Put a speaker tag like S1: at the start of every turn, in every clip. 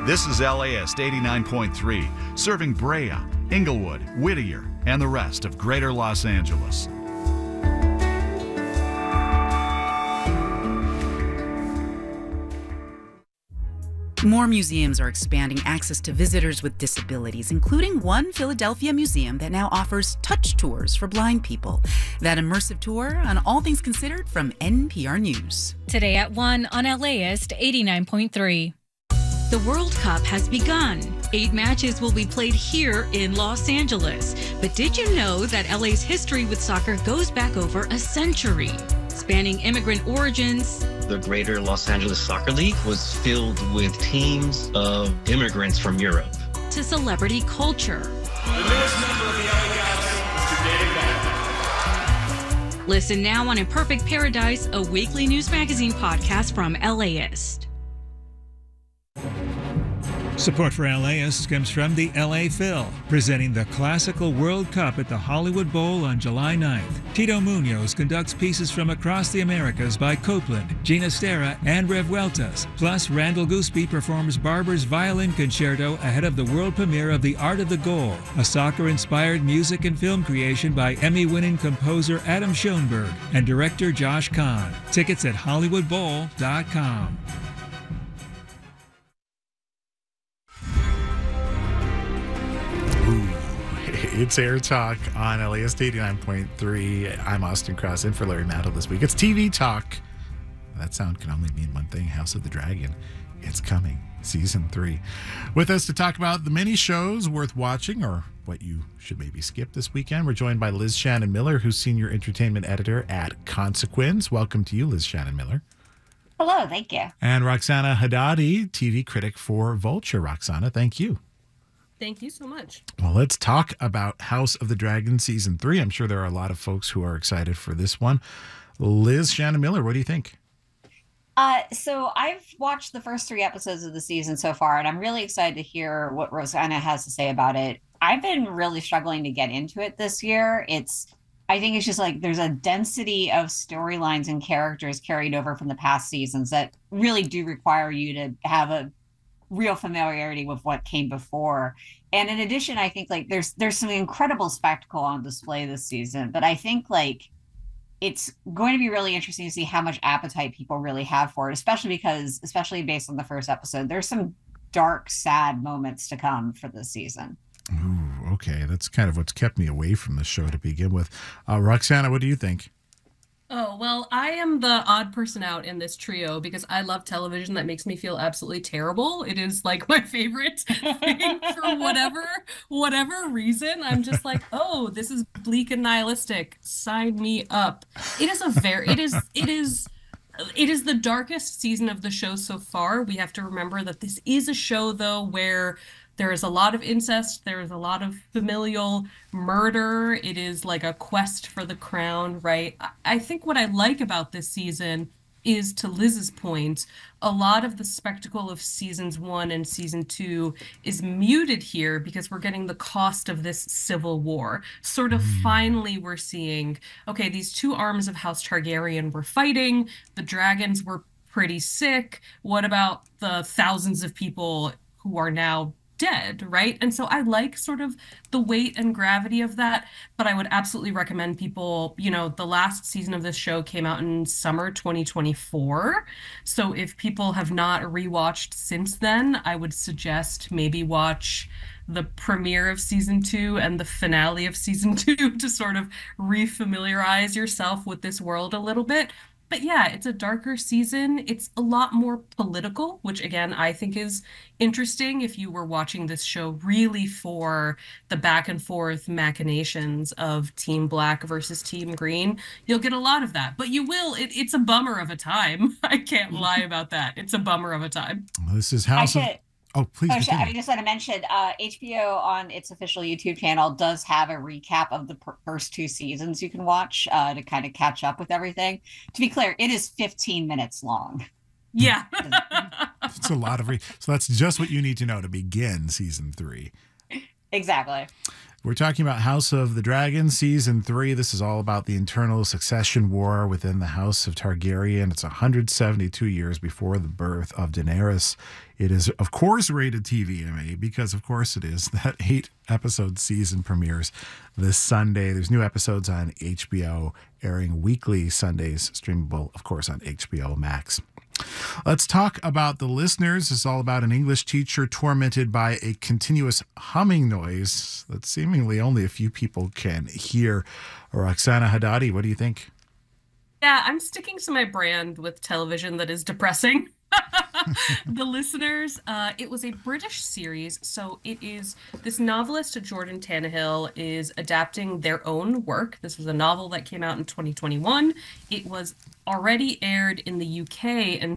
S1: This is LAist 89.3, serving Brea, Inglewood, Whittier, and the rest of Greater Los Angeles.
S2: More museums are expanding access to visitors with disabilities, including one Philadelphia museum that now offers touch tours for blind people. That immersive tour on All Things Considered from NPR News.
S3: Today at 1 on LAist 89.3.
S4: The World Cup has begun. 8 matches will be played here in Los Angeles. But did you know that LA's history with soccer goes back over a century? Spanning immigrant origins.
S5: The Greater Los Angeles Soccer League was filled with teams of immigrants from Europe.
S4: To celebrity culture.
S6: The newest member of the LA Galaxy, Mr. David Beckham.
S4: Listen now on Imperfect Paradise, a weekly news magazine podcast from LAist.
S7: Support for LAist comes from the LA Phil, presenting the Classical World Cup at the Hollywood Bowl on July 9th. Tito Munoz conducts pieces from across the Americas by Copland, Gina Stera, and Revueltas. Plus, Randall Gooseby performs Barber's Violin Concerto ahead of the world premiere of The Art of the Goal, a soccer-inspired music and film creation by Emmy-winning composer Adam Schoenberg and director Josh Kahn. Tickets at HollywoodBowl.com.
S8: It's Air Talk on LAist 89.3. I'm Austin Cross in for Larry Mantle this week. It's TV Talk. That sound can only mean one thing, House of the Dragon. It's coming, season 3. With us to talk about the many shows worth watching or what you should maybe skip this weekend, we're joined by Liz Shannon Miller, who's Senior Entertainment Editor at Consequence. Welcome to you, Liz Shannon Miller.
S9: Hello, thank you.
S8: And Roxana Haddadi, TV critic for Vulture. Roxana, thank you.
S10: Thank you so much.
S8: Well, let's talk about House of the Dragon Season 3. I'm sure there are a lot of folks who are excited for this one. Liz Shannon Miller, what do you think?
S9: So I've watched the first 3 episodes of the season so far, and I'm really excited to hear what Rosanna has to say about it. I've been really struggling to get into it this year. I think it's just like there's a density of storylines and characters carried over from the past seasons that really do require you to have a real familiarity with what came before. And in addition, I think like there's some incredible spectacle on display this season, but I think like it's going to be really interesting to see how much appetite people really have for it, especially based on the first episode, there's some dark, sad moments to come for this season.
S8: Ooh, okay. That's kind of what's kept me away from the show to begin with. Roxana, what do you think?
S10: Oh, well, I am the odd person out in this trio because I love television that makes me feel absolutely terrible. It is like my favorite thing for whatever reason. I'm just like, oh, this is bleak and nihilistic. Sign me up. It is the darkest season of the show so far. We have to remember that this is a show, though, where there is a lot of incest. There is a lot of familial murder. It is like a quest for the crown, right? I think what I like about this season is, to Liz's point, a lot of the spectacle of seasons 1 and season 2 is muted here because we're getting the cost of this civil war. Sort of finally we're seeing, okay, these 2 arms of House Targaryen were fighting. The dragons were pretty sick. What about the thousands of people who are now dead, right? And so I like sort of the weight and gravity of that, but I would absolutely recommend people, the last season of this show came out in summer 2024. So if people have not rewatched since then, I would suggest maybe watch the premiere of season 2 and the finale of season 2 to sort of refamiliarize yourself with this world a little bit. But yeah, it's a darker season. It's a lot more political, which again, I think is interesting. If you were watching this show really for the back and forth machinations of Team Black versus Team Green, you'll get a lot of that. But you will, it's a bummer of a time. I can't lie about that. It's a bummer of a time.
S8: Well, this is House of... Oh, please.
S9: I just want to mention HBO on its official YouTube channel does have a recap of the first 2 seasons you can watch to kind of catch up with everything. To be clear, it is 15 minutes long.
S10: Yeah.
S8: It's a lot of... So that's just what you need to know to begin season 3.
S9: Exactly.
S8: We're talking about House of the Dragon, Season 3. This is all about the internal succession war within the House of Targaryen. It's 172 years before the birth of Daenerys. It is, of course, rated TVMA because, of course, it is. That 8-episode season premieres this Sunday. There's new episodes on HBO, airing weekly Sundays, streamable, of course, on HBO Max. Let's talk about The Listeners. It's all about an English teacher tormented by a continuous humming noise that seemingly only a few people can hear. Roxana Haddadi, what do you think?
S10: Yeah, I'm sticking to my brand with television that is depressing. The Listeners, it was a British series, so it is this novelist, Jordan Tannehill, is adapting their own work. This was a novel that came out in 2021. It was already aired in the UK in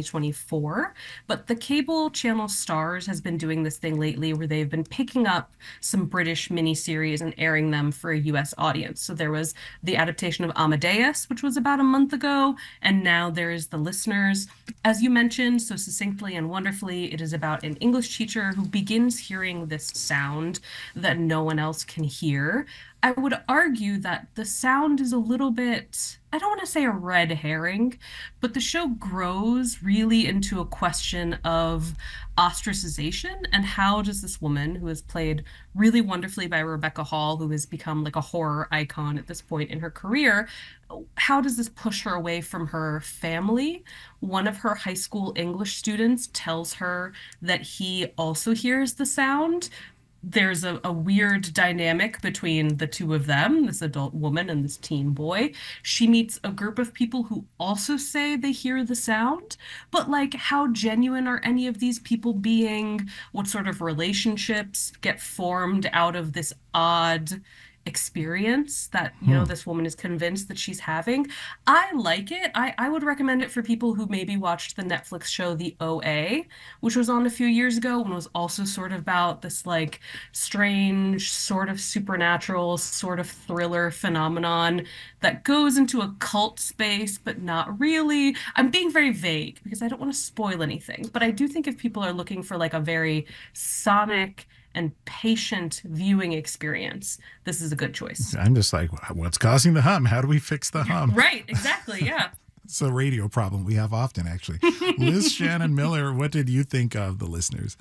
S10: 2024, but the cable channel Starz has been doing this thing lately where they've been picking up some British miniseries and airing them for a US audience. So there was the adaptation of Amadeus, which was about a month ago, and now there is The Listeners. As you mentioned so succinctly and wonderfully, it is about an English teacher who begins hearing this sound that no one else can hear. I would argue that the sound is a little bit, I don't want to say a red herring, but the show grows really into a question of ostracization and how does this woman, who is played really wonderfully by Rebecca Hall, who has become like a horror icon at this point in her career, how does this push her away from her family? One of her high school English students tells her that he also hears the sound. There's a weird dynamic between the two of them, this adult woman and this teen boy. She meets a group of people who also say they hear the sound, but like, how genuine are any of these people being? What sort of relationships get formed out of this odd experience that, you know, this woman is convinced that she's having? I like it. I would recommend it for people who maybe watched the Netflix show The OA, which was on a few years ago and was also sort of about this like strange sort of supernatural sort of thriller phenomenon that goes into a cult space, but not really. I'm being very vague because I don't want to spoil anything, but I do think if people are looking for like a very sonic and patient viewing experience, this is a good choice.
S8: I'm just like, what's causing the hum? How do we fix the hum?
S10: Right, exactly, yeah.
S8: It's a radio problem we have often, actually. Liz Shannon Miller, what did you think of The Listeners?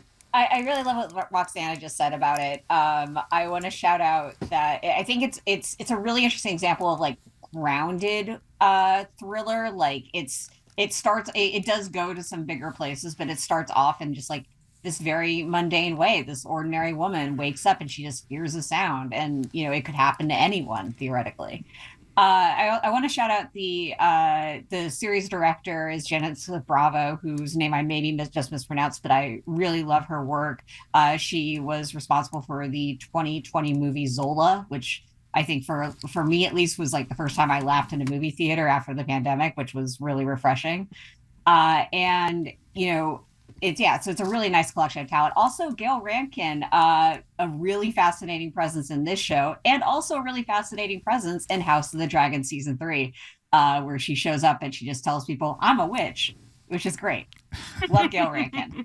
S9: I really love what Roxana just said about it. I want to shout out that I think it's a really interesting example of like grounded thriller. Like it does go to some bigger places, but it starts off in just like this very mundane way. This ordinary woman wakes up and she just hears a sound, and you know it could happen to anyone theoretically. I want to shout out the series director is Janet Smith Bravo, whose name I maybe just mispronounced, but I really love her work. She was responsible for the 2020 movie Zola, which I think for me at least was like the first time I laughed in a movie theater after the pandemic, which was really refreshing. And you know, so it's a really nice collection of talent. Also, Gail Rankin, a really fascinating presence in this show, and also a really fascinating presence in House of the Dragon Season 3, where she shows up and she just tells people, I'm a witch, which is great. Love Gail Rankin.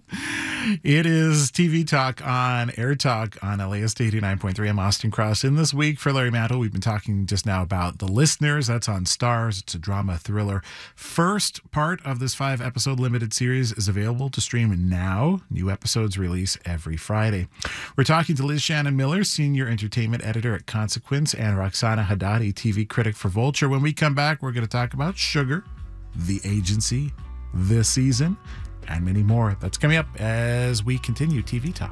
S8: It is TV Talk on Air Talk on LAist 89.3. I'm Austin Cross. In this week for Larry Mantle, we've been talking just now about The Listeners. That's on Starz. It's a drama thriller. First part of this 5-episode limited series is available to stream now. New episodes release every Friday. We're talking to Liz Shannon Miller, senior entertainment editor at Consequence, and Roxana Haddadi, TV critic for Vulture. When we come back, we're going to talk about Sugar, The Agency, this season, and many more. That's coming up as we continue TV Talk.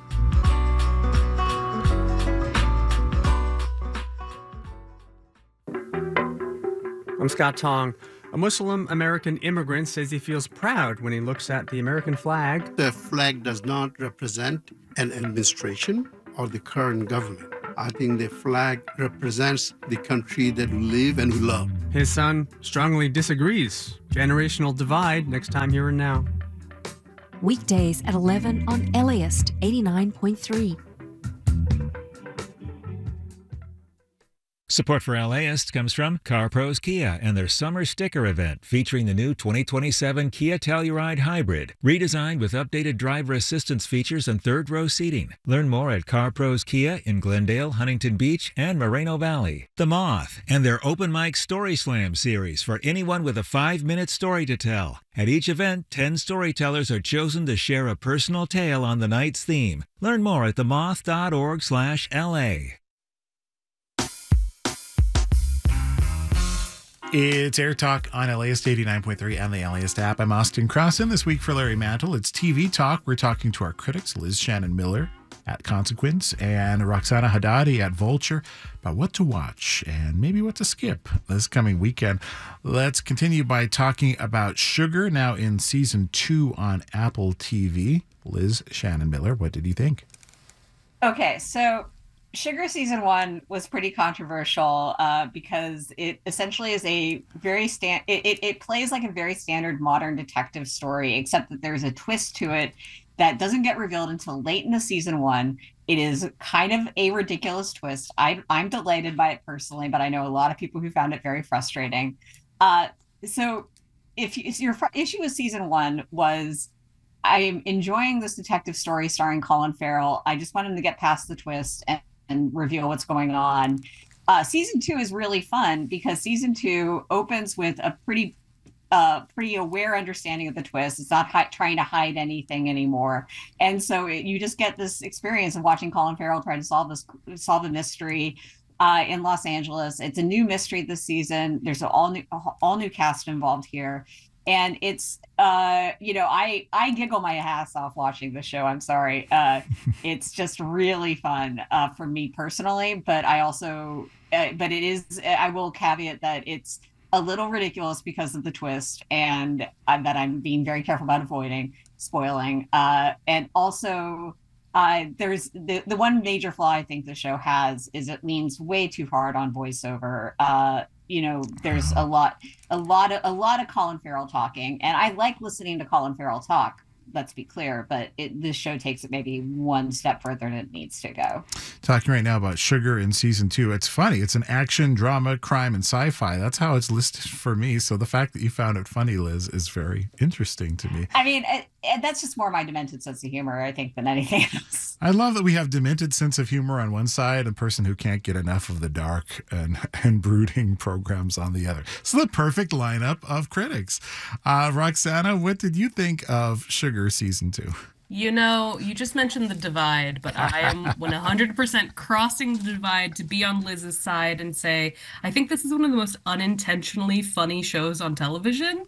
S11: I'm Scott Tong. A Muslim American immigrant says he feels proud when he looks at the American flag.
S12: The flag does not represent an administration or the current government. I think the flag represents the country that we live and we love.
S11: His son strongly disagrees. Generational divide next time here and now.
S13: Weekdays at 11 on LAist 89.3.
S7: Support for LAist comes from CarPros Kia and their summer sticker event featuring the new 2027 Kia Telluride Hybrid, redesigned with updated driver assistance features and third-row seating. Learn more at CarPros Kia in Glendale, Huntington Beach, and Moreno Valley. The Moth and their Open Mic Story Slam series for anyone with a 5-minute story to tell. At each event, 10 storytellers are chosen to share a personal tale on the night's theme. Learn more at themoth.org/LA.
S8: It's Air Talk on LAist 89.3 and the LAist app. I'm Austin Crossan. This week for Larry Mantle, it's TV Talk. We're talking to our critics, Liz Shannon Miller at Consequence and Roxana Haddadi at Vulture, about what to watch and maybe what to skip this coming weekend. Let's continue by talking about Sugar, now in season 2 on Apple TV. Liz Shannon Miller, what did you think?
S9: Okay, so Sugar season 1 was pretty controversial because it essentially is a very it plays like a very standard modern detective story, except that there's a twist to it that doesn't get revealed until late in the season 1. It is kind of a ridiculous twist. I'm delighted by it personally, but I know a lot of people who found it very frustrating. So if your issue with season 1 was, I'm enjoying this detective story starring Colin Farrell, I just want him to get past the twist and reveal what's going on. Season 2 is really fun because season 2 opens with a pretty aware understanding of the twist. It's not trying to hide anything anymore, and so you just get this experience of watching Colin Farrell try to solve a mystery in Los Angeles. It's a new mystery this season. There's an all new cast involved here. And it's, I giggle my ass off watching the show. I'm sorry. It's just really fun for me personally. But I also, but it is, I will caveat that it's a little ridiculous because of the twist and that I'm being very careful about avoiding spoiling. And also, there's the one major flaw I think the show has is it leans way too hard on voiceover. There's a lot of Colin Farrell talking, and I like listening to Colin Farrell talk. Let's be clear, but this show takes it maybe one step further than it needs to go.
S8: Talking right now about Sugar in season 2. It's funny. It's an action, drama, crime, and sci-fi. That's how it's listed for me. So the fact that you found it funny, Liz, is very interesting to me.
S9: I mean, that's just more my demented sense of humor, I think, than anything else.
S8: I love that we have demented sense of humor on one side, a person who can't get enough of the dark and brooding programs on the other. So the perfect lineup of critics. Roxana, what did you think of Sugar season 2?
S10: You know, you just mentioned the divide, but I am 100% crossing the divide to be on Liz's side and say, I think this is one of the most unintentionally funny shows on television.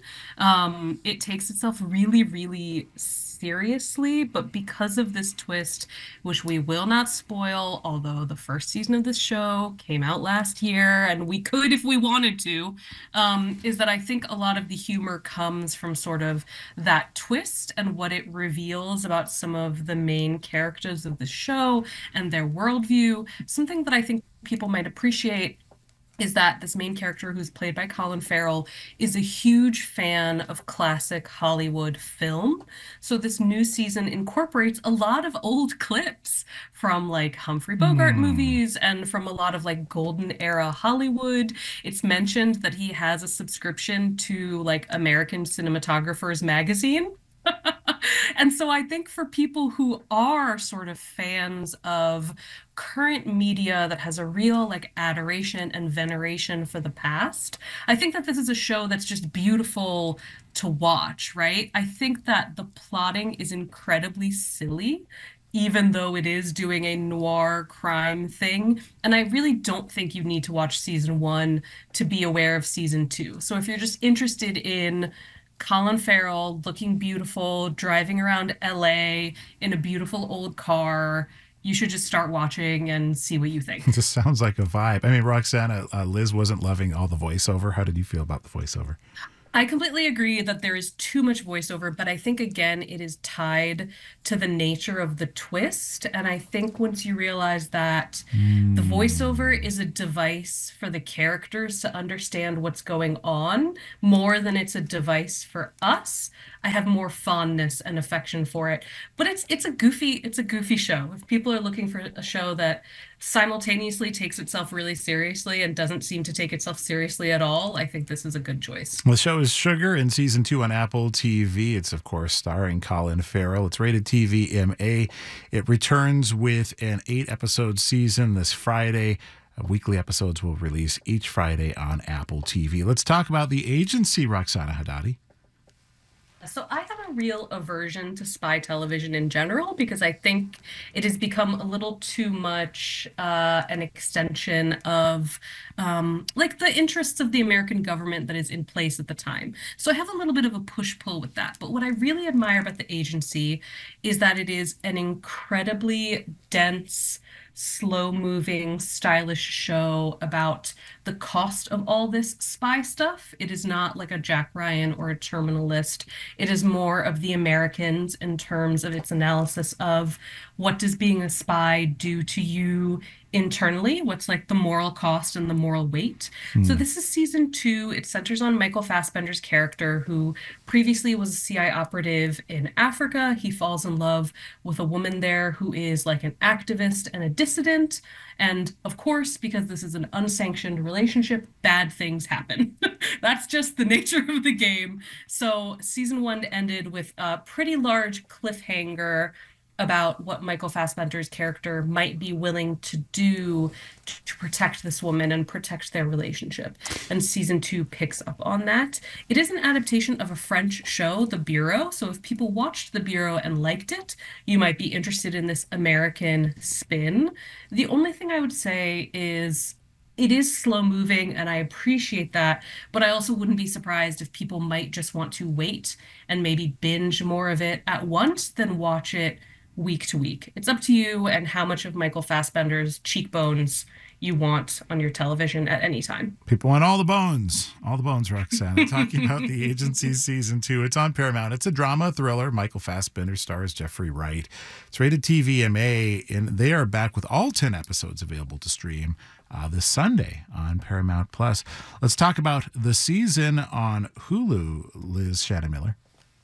S10: It takes itself really, really seriously, but because of this twist, which we will not spoil, although the first season of this show came out last year, and we could if we wanted to, is that I think a lot of the humor comes from sort of that twist and what it reveals about some of the main characters of the show and their worldview. Something that I think people might appreciate is that this main character, who's played by Colin Farrell, is a huge fan of classic Hollywood film. So this new season incorporates a lot of old clips from like Humphrey Bogart movies and from a lot of like golden era Hollywood. It's mentioned that he has a subscription to like American Cinematographers magazine. And so I think for people who are sort of fans of current media that has a real like adoration and veneration for the past, I think that this is a show that's just beautiful to watch, right? I think that the plotting is incredibly silly, even though it is doing a noir crime thing. And I really don't think you need to watch season 1 to be aware of season 2. So if you're just interested in Colin Farrell looking beautiful, driving around LA in a beautiful old car, you should just start watching and see what you think.
S8: It just sounds like a vibe. I mean, Roxana, Liz wasn't loving all the voiceover. How did you feel about the voiceover?
S10: I completely agree that there is too much voiceover, but I think, again, it is tied to the nature of the twist. And I think once you realize that the voiceover is a device for the characters to understand what's going on more than it's a device for us, I have more fondness and affection for it. But it's a goofy show. If people are looking for a show that simultaneously takes itself really seriously and doesn't seem to take itself seriously at all, I think this is a good choice.
S8: The show is Sugar in season 2 on Apple TV. It's, of course, starring Colin Farrell. It's rated TVMA. It returns with an 8-episode season this Friday. Weekly episodes will release each Friday on Apple TV. Let's talk about The Agency, Roxana Hadadi.
S10: So I have a real aversion to spy television in general because I think it has become a little too much an extension of like the interests of the American government that is in place at the time. So I have a little bit of a push-pull with that. But what I really admire about The Agency is that it is an incredibly dense, slow-moving, stylish show about the cost of all this spy stuff. It is not like a Jack Ryan or a Terminal List. It is more of the Americans in terms of its analysis of what does being a spy do to you internally, what's like the moral cost and the moral weight. So this is season 2. It centers on Michael Fassbender's character, who previously was a CIA operative in Africa. He falls in love with a woman there who is like an activist and a dissident. And of course, because this is an unsanctioned relationship, bad things happen. That's just the nature of the game. So season 1 ended with a pretty large cliffhanger about what Michael Fassbender's character might be willing to do to protect this woman and protect their relationship. And season 2 picks up on that. It is an adaptation of a French show, The Bureau. So if people watched The Bureau and liked it, you might be interested in this American spin. The only thing I would say is it is slow moving and I appreciate that, but I also wouldn't be surprised if people might just want to wait and maybe binge more of it at once than watch it week to week. It's up to you and how much of Michael Fassbender's cheekbones you want on your television at any time.
S8: People want all the bones, Roxana. Talking about The Agency season 2. It's on Paramount. It's a drama thriller. Michael Fassbender stars Jeffrey Wright. It's rated TVMA, and they are back with all 10 episodes available to stream this Sunday on Paramount Plus. Let's talk about the season on Hulu, Liz Shannon Miller.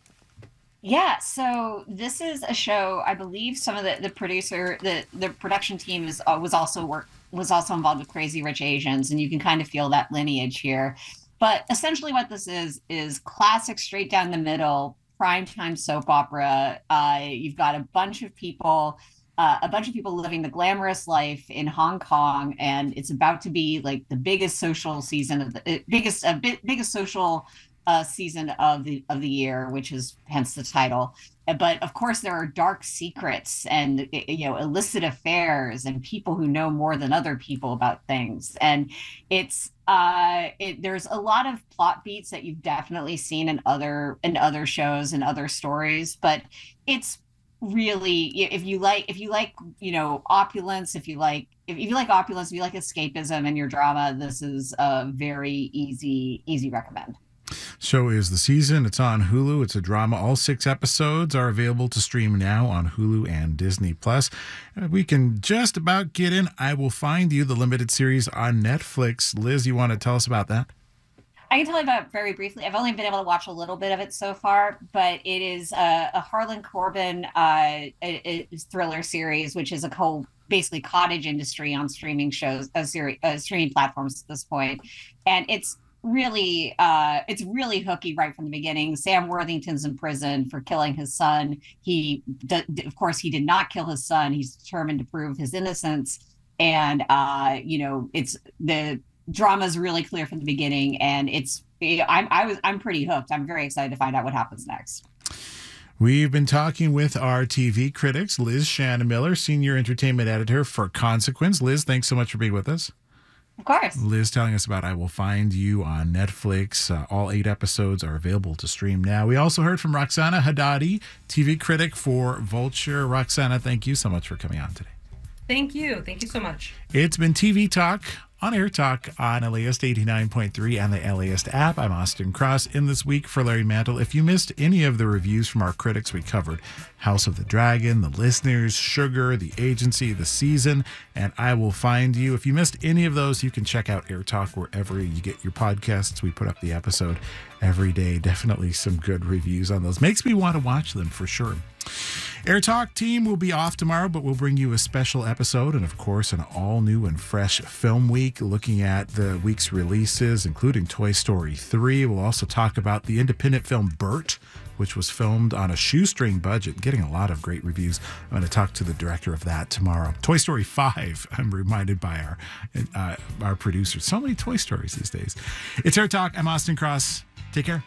S9: Yeah, so this is a show. I believe some of the production team was also involved with Crazy Rich Asians, and you can kind of feel that lineage here. But essentially, what this is classic, straight down the middle, primetime soap opera. You've got a bunch of people living the glamorous life in Hong Kong, and it's about to be like the biggest social season of the biggest social season of the year, which is hence the title. But of course, there are dark secrets and illicit affairs and people who know more than other people about things. And there's a lot of plot beats that you've definitely seen in other shows and other stories. But it's really, if you like opulence, if you like escapism in your drama, this is a very easy recommend.
S8: Show is The Season. It's on Hulu. It's a drama. All 6 episodes are available to stream now on Hulu and Disney Plus. We can just about get in I Will Find You, the limited series on Netflix. Liz, you want to tell us about that?
S9: I can tell you about it very briefly. I've only been able to watch a little bit of it so far, but it is a Harlan Coben thriller series, which is a whole basically cottage industry on streaming shows, streaming platforms at this point, and it's really hooky right from the beginning. Sam Worthington's in prison for killing his son. Of course, he did not kill his son. He's determined to prove his innocence, and it's the drama is really clear from the beginning, and I'm pretty hooked. I'm very excited to find out what happens next.
S8: We've been talking with our TV critics, Liz Shannon Miller, Senior Entertainment Editor for Consequence. Liz, thanks so much for being with us.
S9: Of course.
S8: Liz telling us about I Will Find You on Netflix. All 8 episodes are available to stream now. We also heard from Roxana Hadadi, TV critic for Vulture. Roxana, thank you so much for coming on today.
S10: Thank you. Thank you so much.
S8: It's been TV Talk on Air Talk on LAist 89.3 and the LAist app. I'm Austin Cross in this week for Larry Mantle. If you missed any of the reviews from our critics, we covered House of the Dragon, The Listeners, Sugar, The Agency, The Season, and I Will Find You. If you missed any of those, you can check out Air Talk wherever you get your podcasts. We put up the episode every day. Definitely some good reviews on those. Makes me want to watch them for sure. Air Talk team will be off tomorrow, but we'll bring you a special episode and, of course, an all-new and fresh film week looking at the week's releases, including Toy Story 3. We'll also talk about the independent film Bert, which was filmed on a shoestring budget, getting a lot of great reviews. I'm going to talk to the director of that tomorrow. Toy Story 5, I'm reminded by our producers. So many Toy Stories these days. It's Air Talk. I'm Austin Cross. Take care.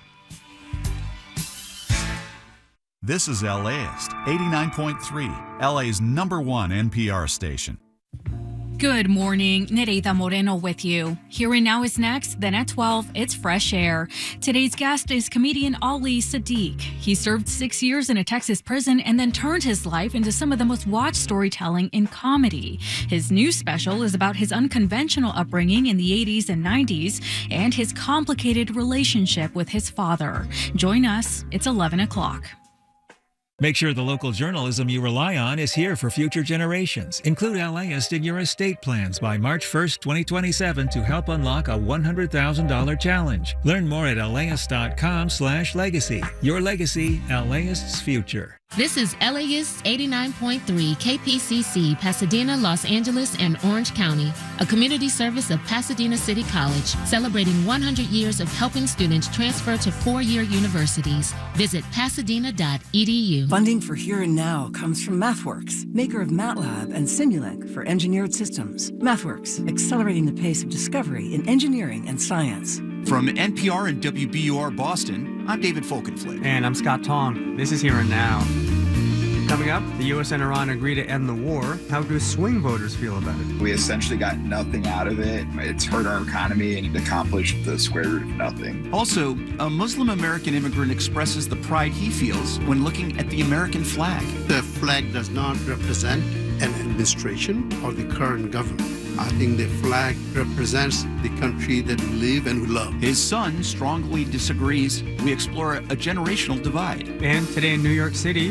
S1: This is LAist 89.3, LA's #1 NPR station.
S3: Good morning, Nereida Moreno with you. Here and Now is next, then at 12, it's Fresh Air. Today's guest is comedian Ali Sadiq. He served 6 years in a Texas prison and then turned his life into some of the most watched storytelling in comedy. His new special is about his unconventional upbringing in the 80s and 90s and his complicated relationship with his father. Join us, it's 11 o'clock.
S7: Make sure the local journalism you rely on is here for future generations. Include LAist in your estate plans by March 1st, 2027 to help unlock a $100,000 challenge. Learn more at laist.com/legacy. Your legacy, LAist's future.
S14: This is LAist 89.3 KPCC, Pasadena, Los Angeles, and Orange County, a community service of Pasadena City College, celebrating 100 years of helping students transfer to four-year universities. Visit pasadena.edu.
S15: Funding for Here and Now comes from MathWorks, maker of MATLAB and Simulink for engineered systems. MathWorks, accelerating the pace of discovery in engineering and science.
S16: From NPR and WBUR Boston, I'm David Folkenflik.
S11: And I'm Scott Tong. This is Here and Now. Coming up, the U.S. and Iran agree to end the war. How do swing voters feel about it?
S17: We essentially got nothing out of it. It's hurt our economy and it accomplished the square root of nothing.
S16: Also, a Muslim American immigrant expresses the pride he feels when looking at the American flag.
S12: The flag does not represent an administration or the current government. I think the flag represents the country that we live and we love.
S16: His son strongly disagrees. We explore a generational divide.
S11: And today in New York City,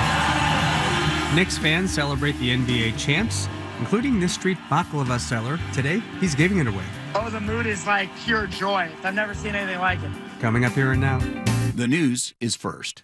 S11: Knicks fans celebrate the NBA champs, including this street baklava seller. Today, he's giving it away.
S18: Oh, the mood is like pure joy. I've never seen anything like it.
S11: Coming up Here and Now.
S16: The news is first.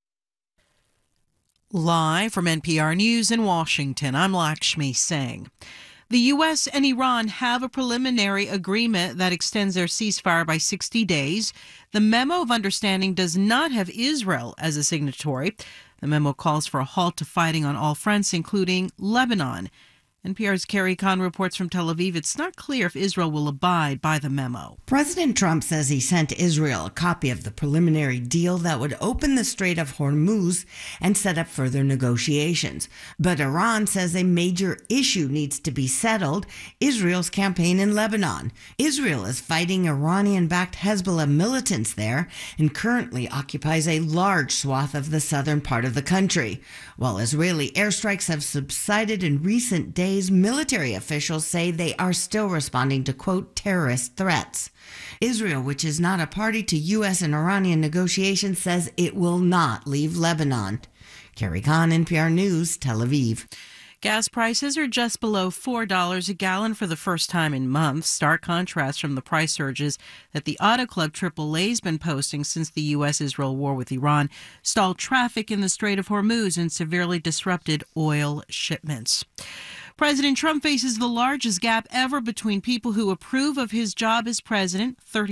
S19: Live from NPR News in Washington, I'm Lakshmi Singh. The U.S. and Iran have a preliminary agreement that extends their ceasefire by 60 days. The memo of understanding does not have Israel as a signatory. The memo calls for a halt to fighting on all fronts, including Lebanon. NPR's Carrie Kahn reports from Tel Aviv. It's not clear if Israel will abide by the memo.
S20: President Trump says he sent Israel a copy of the preliminary deal that would open the Strait of Hormuz and set up further negotiations. But Iran says a major issue needs to be settled: Israel's campaign in Lebanon. Israel is fighting Iranian-backed Hezbollah militants there and currently occupies a large swath of the southern part of the country. While Israeli airstrikes have subsided in recent days, military officials say they are still responding to, quote, terrorist threats. Israel, which is not a party to U.S. and Iranian negotiations, says it will not leave Lebanon. Carrie Kahn, NPR News, Tel Aviv.
S19: Gas prices are just below $4 a gallon for the first time in months. Stark contrast from the price surges that the Auto Club AAA's been posting since the U.S.-Israel war with Iran stalled traffic in the Strait of Hormuz and severely disrupted oil shipments. President Trump faces the largest gap ever between people who approve of his job as president,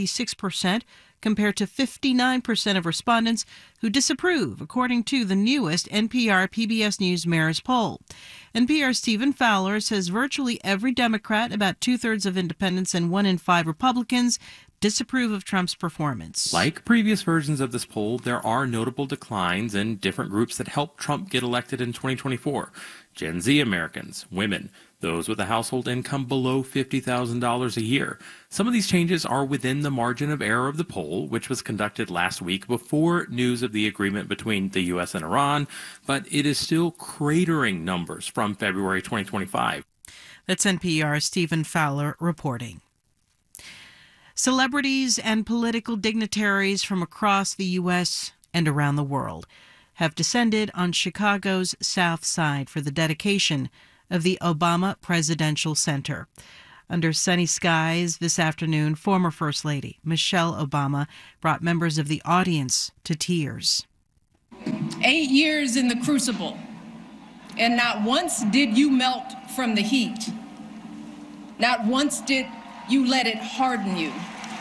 S19: 36%, compared to 59% of respondents who disapprove, according to the newest NPR PBS News Marist poll. NPR's Stephen Fowler says virtually every Democrat, about two-thirds of independents, and 1 in 5 Republicans disapprove of Trump's performance.
S21: Like previous versions of this poll, there are notable declines in different groups that helped Trump get elected in 2024. Gen Z Americans, women, those with a household income below $50,000 a year. Some of these changes are within the margin of error of the poll, which was conducted last week before news of the agreement between the U.S. and Iran, but it is still cratering numbers from February 2025.
S19: That's NPR's Stephen Fowler reporting. Celebrities and political dignitaries from across the U.S. and around the world have descended on Chicago's South Side for the dedication of the Obama Presidential Center. Under sunny skies this afternoon, former First Lady Michelle Obama brought members of the audience to tears.
S2: 8 years in the crucible, and not once did you melt from the heat. Not once did you let it harden you.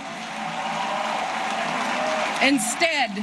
S2: Instead,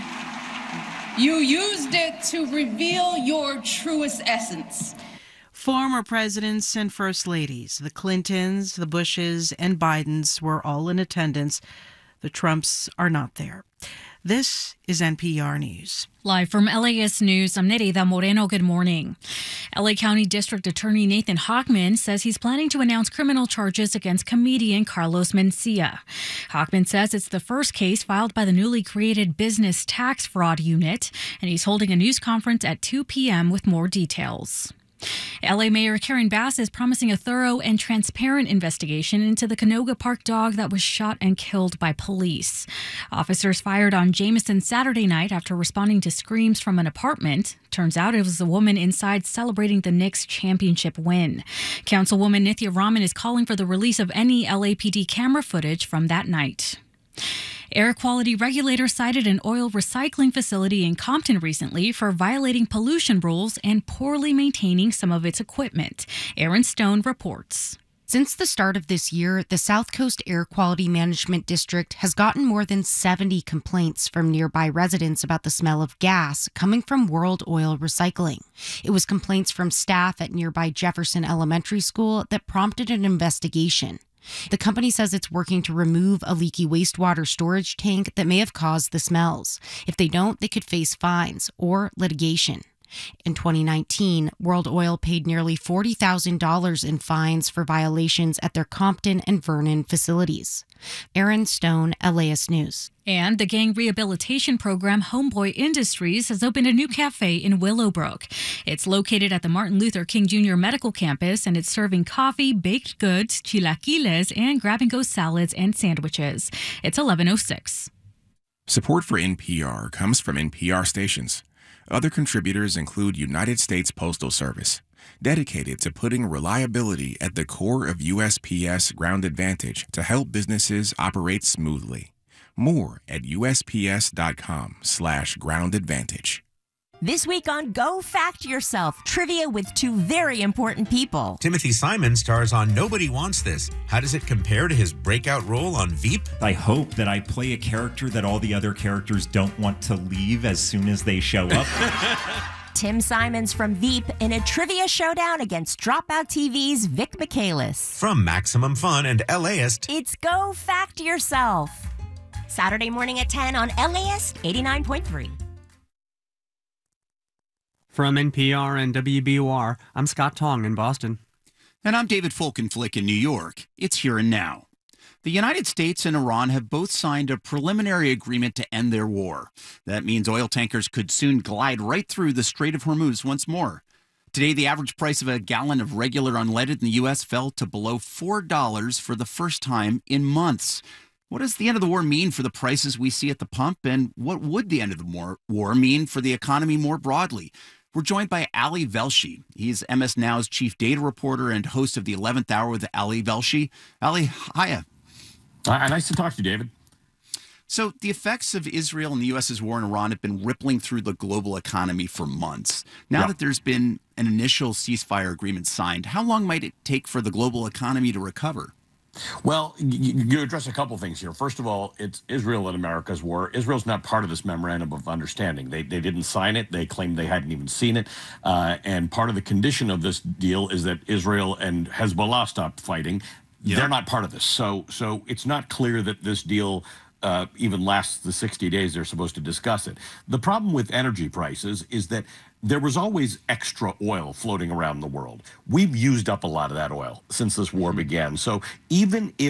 S2: you used it to reveal your truest essence.
S19: Former presidents and first ladies, the Clintons, the Bushes, and Bidens were all in attendance. The Trumps are not there. This is NPR News.
S3: Live from LAS News, I'm Nereida Moreno. Good morning. LA County District Attorney Nathan Hochman says he's planning to announce criminal charges against comedian Carlos Mencia. Hochman says it's the first case filed by the newly created Business Tax Fraud Unit, and he's holding a news conference at 2 p.m. with more details. LA Mayor Karen Bass is promising a thorough and transparent investigation into the Canoga Park dog that was shot and killed by police. Officers fired on Jameson Saturday night after responding to screams from an apartment. Turns out it was a woman inside celebrating the Knicks' championship win. Councilwoman Nithya Raman is calling for the release of any LAPD camera footage from that night. Air quality regulators cited an oil recycling facility in Compton recently for violating pollution rules and poorly maintaining some of its equipment. Aaron Stone reports.
S22: Since the start of this year, the South Coast Air Quality Management District has gotten more than 70 complaints from nearby residents about the smell of gas coming from World Oil Recycling. It was complaints from staff at nearby Jefferson Elementary School that prompted an investigation. The company says it's working to remove a leaky wastewater storage tank that may have caused the smells. If they don't, they could face fines or litigation. In 2019, World Oil paid nearly $40,000 in fines for violations at their Compton and Vernon facilities. Aaron Stone, LAS News.
S3: And the gang rehabilitation program Homeboy Industries has opened a new cafe in Willowbrook. It's located at the Martin Luther King Jr. Medical Campus, and it's serving coffee, baked goods, chilaquiles, and grab-and-go salads and sandwiches. It's 11:06.
S23: Support for NPR comes from NPR stations. Other contributors include United States Postal Service, dedicated to putting reliability at the core of USPS Ground Advantage to help businesses operate smoothly. More at USPS.com/Ground Advantage.
S24: This week on Go Fact Yourself, trivia with two very important people.
S25: Timothy Simon stars on Nobody Wants This. How does it compare to his breakout role on Veep?
S26: I hope that I play a character that all the other characters don't want to leave as soon as they show up.
S24: Tim Simons from Veep in a trivia showdown against Dropout TV's Vic Michaelis.
S25: From Maximum Fun and LAist,
S24: it's Go Fact Yourself. Saturday morning at 10 on LAist 89.3.
S11: From NPR and WBUR, I'm Scott Tong in Boston.
S16: And I'm David Folkenflik in New York. It's Here and Now. The United States and Iran have both signed a preliminary agreement to end their war. That means oil tankers could soon glide right through the Strait of Hormuz once more. Today, the average price of a gallon of regular unleaded in the U.S. fell to below $4 for the first time in months. What does the end of the war mean for the prices we see at the pump? And what would the end of the war mean for the economy more broadly? We're joined by Ali Velshi. He's MS Now's chief data reporter and host of the 11th Hour with Ali Velshi. Ali, hiya.
S27: Nice to talk to you, David.
S16: So the effects of Israel and the U.S.'s war in Iran have been rippling through the global economy for months. Now that there's been an initial ceasefire agreement signed, how long might it take for the global economy to recover?
S27: Well, you address a couple things here. First of all, it's Israel and America's war. Israel's not part of this memorandum of understanding. They didn't sign it. They claimed they hadn't even seen it. And part of the condition of this deal is that Israel and Hezbollah stop fighting. Yep. They're not part of this. So it's not clear that this deal even lasts the 60 days they're supposed to discuss it. The problem with energy prices is that there was always extra oil floating around the world. We've used up a lot of that oil since this war began. So even if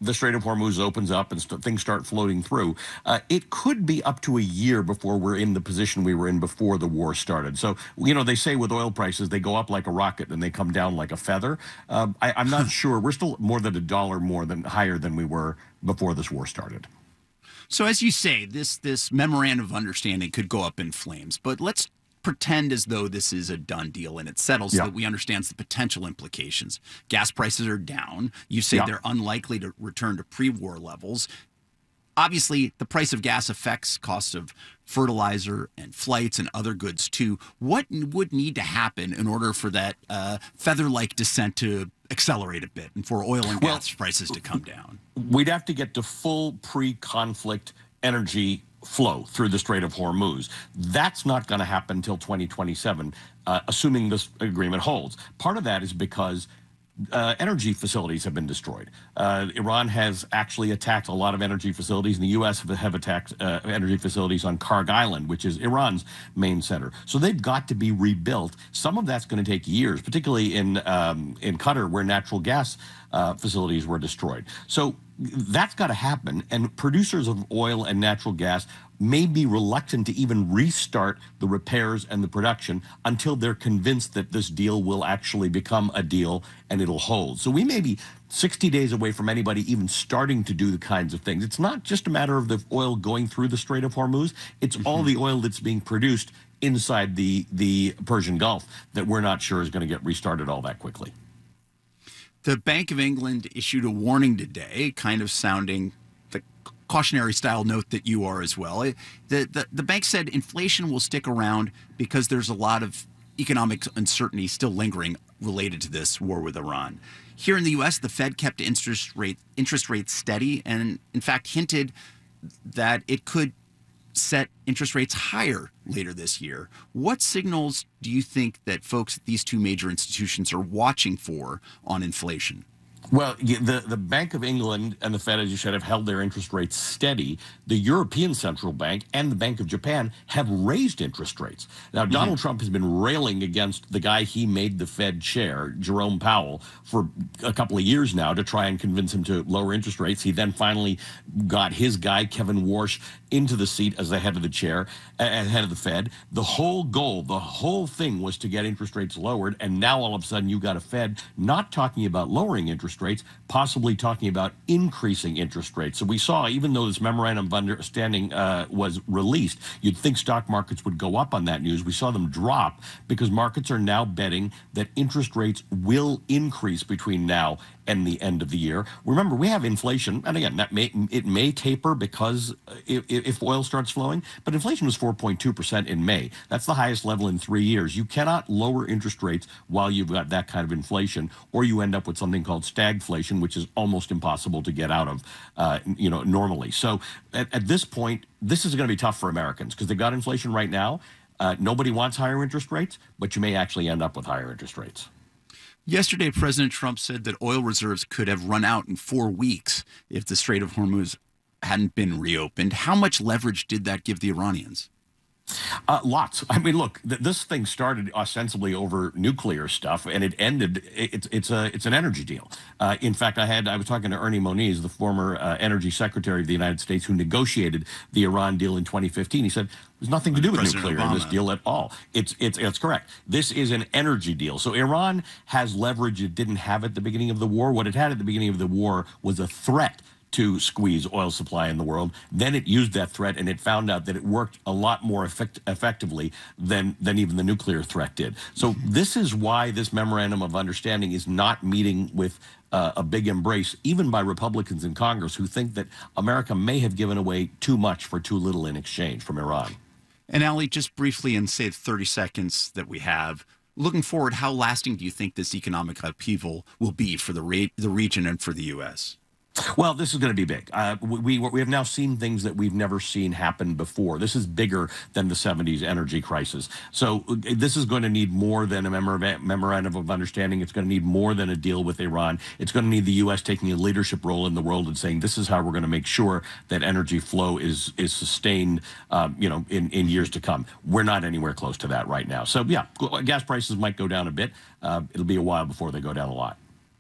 S27: the Strait of Hormuz opens up and things start floating through, it could be up to a year before we're in the position we were in before the war started. So, you know, they say with oil prices, they go up like a rocket and they come down like a feather. I'm not sure. We're still more than $1 higher than we were before this war started.
S16: So as you say, this memorandum of understanding could go up in flames, but let's pretend as though this is a done deal and it settles so that we understand the potential implications. Gas prices are down. You say they're unlikely to return to pre-war levels. Obviously, the price of gas affects cost of fertilizer and flights and other goods too. What would need to happen in order for that feather-like descent to accelerate a bit and for oil and gas prices to come down?
S27: We'd have to get to full pre-conflict energy flow through the Strait of Hormuz. That's not going to happen until 2027, assuming this agreement holds. Part of that is because energy facilities have been destroyed. Iran has actually attacked a lot of energy facilities, and the U.S. have attacked energy facilities on Karg Island, which is Iran's main center. So they've got to be rebuilt. Some of that's going to take years, particularly in Qatar, where natural gas facilities were destroyed. So that's got to happen, and producers of oil and natural gas may be reluctant to even restart the repairs and the production until they're convinced that this deal will actually become a deal and it'll hold. So we may be 60 days away from anybody even starting to do the kinds of things. It's not just a matter of the oil going through the Strait of Hormuz. It's all the oil that's being produced inside the Persian Gulf that we're not sure is going to get restarted all that quickly.
S16: The Bank of England issued a warning today, kind of sounding the cautionary style note that you are as well. The bank said inflation will stick around because there's a lot of economic uncertainty still lingering related to this war with Iran. Here in the U.S., the Fed kept interest rates steady and, in fact, hinted that it could set interest rates higher later this year. What signals do you think that folks at these two major institutions are watching for on inflation?
S27: Well, the Bank of England and the Fed, as you said, have held their interest rates steady. The European Central Bank and the Bank of Japan have raised interest rates. Now, Donald Trump has been railing against the guy he made the Fed chair, Jerome Powell, for a couple of years now to try and convince him to lower interest rates. He then finally got his guy, Kevin Warsh, into the seat as the head of the chair, head of the Fed. The whole goal, the whole thing was to get interest rates lowered, and now all of a sudden you got a Fed not talking about lowering interest rates, possibly talking about increasing interest rates. So we saw, even though this memorandum of understanding was released, you'd think stock markets would go up on that news. We saw them drop because markets are now betting that interest rates will increase between now and the end of the year. Remember, we have inflation, and again, it may taper because if oil starts flowing, but inflation was 4.2% in May. That's the highest level in 3 years. You cannot lower interest rates while you've got that kind of inflation, or you end up with something called stagflation, which is almost impossible to get out of, normally. So at this point, this is going to be tough for Americans because they've got inflation right now. Nobody wants higher interest rates, but you may actually end up with higher interest rates.
S16: Yesterday, President Trump said that oil reserves could have run out in 4 weeks if the Strait of Hormuz hadn't been reopened. How much leverage did that give the Iranians?
S27: Lots. I mean, look, this thing started ostensibly over nuclear stuff, and it ended. It's an energy deal. In fact, I was talking to Ernie Moniz, the former Energy Secretary of the United States, who negotiated the Iran deal in 2015. He said there's nothing to do with
S16: President
S27: nuclear
S16: Obama.
S27: in this deal at all. It's correct. This is an energy deal. So Iran has leverage it didn't have at the beginning of the war. What it had at the beginning of the war was a threat to squeeze oil supply in the world. Then it used that threat, and it found out that it worked a lot more effectively than even the nuclear threat did. So this is why this memorandum of understanding is not meeting with a big embrace, even by Republicans in Congress who think that America may have given away too much for too little in exchange from Iran.
S16: And Ali, just briefly in, say, 30 seconds that we have, looking forward, how lasting do you think this economic upheaval will be for the region and for the U.S.?
S27: Well, this is going to be big. We have now seen things that we've never seen happen before. This is bigger than the 70s energy crisis. So this is going to need more than a memorandum of understanding. It's going to need more than a deal with Iran. It's going to need the U.S. taking a leadership role in the world and saying this is how we're going to make sure that energy flow is sustained, in years to come. We're not anywhere close to that right now. So, yeah, gas prices might go down a bit. It'll be a while before they go down a lot.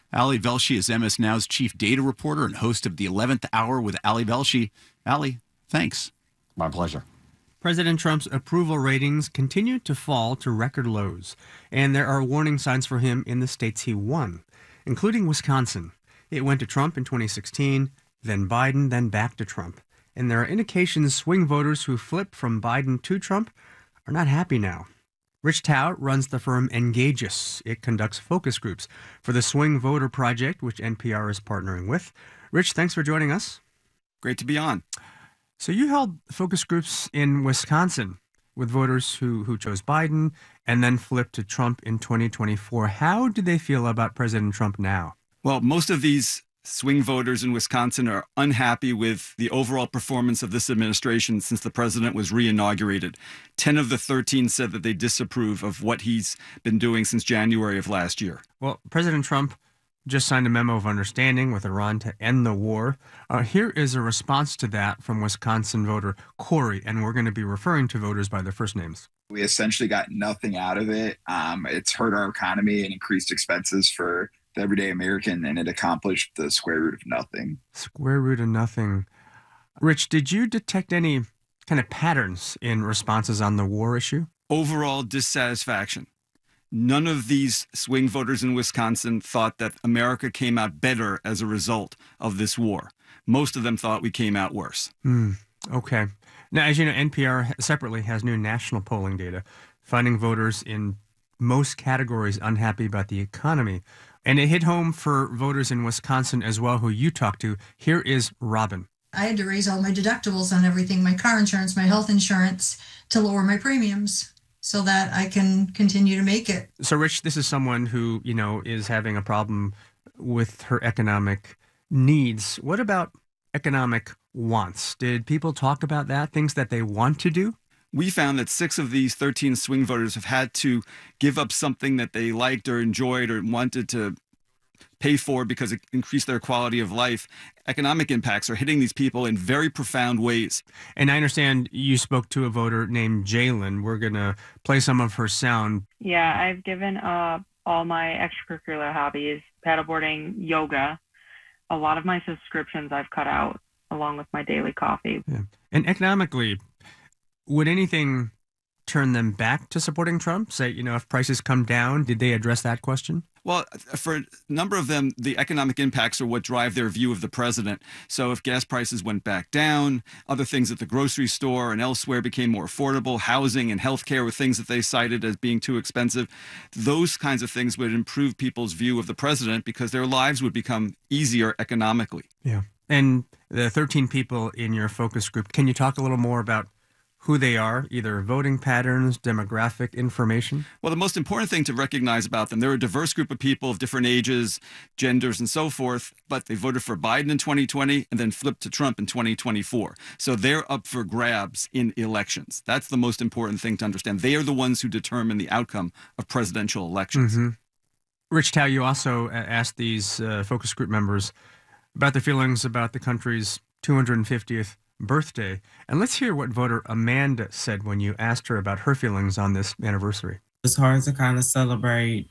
S16: Ali Velshi is MS Now's chief data reporter and host of the 11th Hour with Ali Velshi. Ali, thanks.
S27: My pleasure.
S11: President Trump's approval ratings continue to fall to record lows, and there are warning signs for him in the states he won, including Wisconsin. It went to Trump in 2016, then Biden, then back to Trump. And there are indications swing voters who flip from Biden to Trump are not happy now. Rich Tao runs the firm Engageous. It conducts focus groups for the Swing Voter Project, which NPR is partnering with. Rich, thanks for joining us.
S4: Great to be on.
S11: So you held focus groups in Wisconsin with voters who chose Biden and then flipped to Trump in 2024. How do they feel about President Trump now?
S4: Well, most of these swing voters in Wisconsin are unhappy with the overall performance of this administration since the president was re-inaugurated. 10 of the 13 said that they disapprove of what he's been doing since January of last year.
S11: Well, President Trump just signed a memo of understanding with Iran to end the war. Here is a response to that from Wisconsin voter Corey, and we're going to be referring to voters by their first names.
S17: We essentially got nothing out of it. It's hurt our economy and increased expenses for the everyday American, and it accomplished the square root of nothing.
S11: Square root of nothing. Rich, did you detect any kind of patterns in responses on the war issue?
S4: Overall dissatisfaction. None of these swing voters in Wisconsin thought that America came out better as a result of this war. Most of them thought we came out worse.
S11: Okay. Now, as you know, NPR separately has new national polling data, finding voters in most categories unhappy about the economy. And it hit home for voters in Wisconsin as well, who you talked to. Here is Robin.
S5: I had to raise all my deductibles on everything, my car insurance, my health insurance, to lower my premiums so that I can continue to make it.
S11: So, Rich, this is someone who, is having a problem with her economic needs. What about economic wants? Did people talk about that, things that they want to do?
S4: We found that 6 of these 13 swing voters have had to give up something that they liked or enjoyed or wanted to pay for because it increased their quality of life. Economic impacts are hitting these people in very profound ways.
S11: And I understand you spoke to a voter named Jalen. We're going to play some of her sound.
S6: Yeah, I've given up all my extracurricular hobbies, paddleboarding, yoga. A lot of my subscriptions I've cut out, along with my daily coffee.
S11: Yeah. And economically, would anything turn them back to supporting Trump? Say, if prices come down, did they address that question?
S4: Well, for a number of them, the economic impacts are what drive their view of the president. So if gas prices went back down, other things at the grocery store and elsewhere became more affordable, housing and healthcare were things that they cited as being too expensive. Those kinds of things would improve people's view of the president because their lives would become easier economically.
S11: Yeah. And the 13 people in your focus group, can you talk a little more about who they are, either voting patterns, demographic information?
S4: Well, the most important thing to recognize about them, they're a diverse group of people of different ages, genders, and so forth, but they voted for Biden in 2020 and then flipped to Trump in 2024. So they're up for grabs in elections. That's the most important thing to understand. They are the ones who determine the outcome of presidential elections.
S11: Mm-hmm. Rich Tao, you also asked these focus group members about their feelings about the country's 250th birthday. And let's hear what voter Amanda said when you asked her about her feelings on this anniversary.
S8: It's hard to kind of celebrate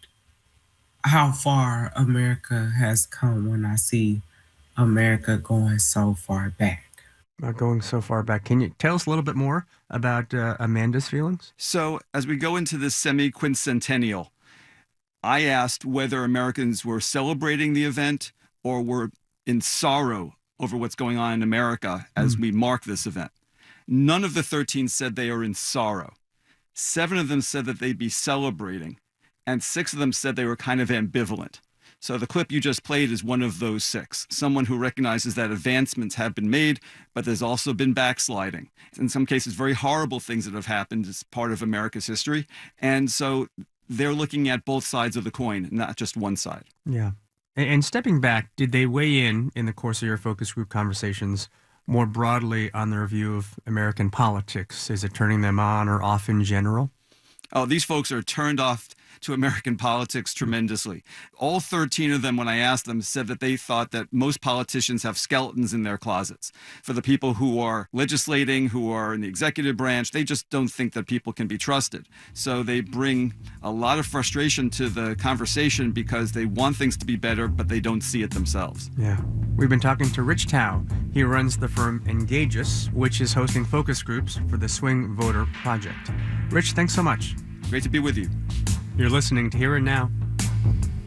S8: how far America has come when I see America going so far back.
S11: Going so far back. Can you tell us a little bit more about Amanda's feelings?
S4: So as we go into this semi-quincentennial, I asked whether Americans were celebrating the event or were in sorrow over what's going on in America as we mark this event. None of the 13 said they are in sorrow. 7 of them said that they'd be celebrating, and 6 of them said they were kind of ambivalent. So the clip you just played is one of those 6, someone who recognizes that advancements have been made, but there's also been backsliding. In some cases, very horrible things that have happened as part of America's history. And so they're looking at both sides of the coin, not just one side.
S11: Yeah. And stepping back, did they weigh in the course of your focus group conversations more broadly on their view of American politics? Is it turning them on or off in general?
S4: Oh, these folks are turned off to American politics tremendously. All 13 of them, when I asked them, said that they thought that most politicians have skeletons in their closets. For the people who are legislating, who are in the executive branch, they just don't think that people can be trusted. So they bring a lot of frustration to the conversation because they want things to be better, but they don't see it themselves.
S11: Yeah. We've been talking to Rich Tao. He runs the firm Engageus, which is hosting focus groups for the Swing Voter Project. Rich, thanks so much.
S4: Great to be with you.
S11: You're listening to Here and Now.